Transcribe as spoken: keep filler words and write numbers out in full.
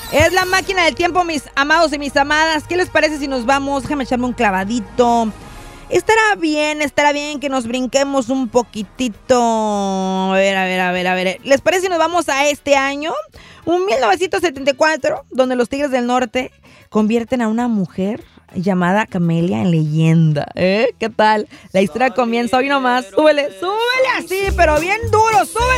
Es la máquina del tiempo, mis amados y mis amadas. ¿Qué les parece si nos vamos? Déjame echarme un clavadito. Estará bien, estará bien que nos brinquemos un poquitito. A ver, a ver, a ver, a ver. ¿Les parece si nos vamos a este año? Un mil novecientos setenta y cuatro, donde los Tigres del Norte convierten a una mujer llamada Camelia en leyenda. ¿Eh? ¿Qué tal? La historia comienza hoy nomás. Súbele, súbele así, pero bien duro, súbele.